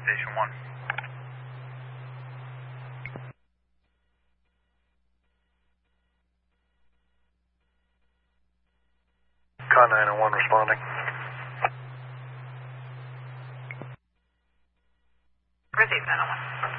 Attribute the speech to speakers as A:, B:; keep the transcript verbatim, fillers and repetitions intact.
A: Station one.
B: Con nine oh one responding.
C: Receive nine oh one.